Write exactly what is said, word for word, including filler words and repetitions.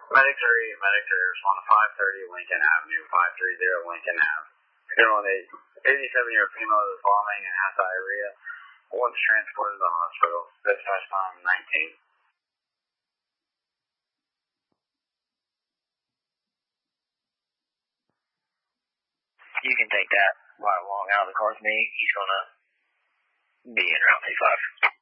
Medic three, Medic three, respond to five thirty Lincoln Avenue, five thirty Lincoln Avenue. Zero one eight, eighty-seven-year female is vomiting and has diarrhea. Once transported to the hospital. Dispatch time nineteen. You can take that right along out of the car with me. He's going to be in Route two five.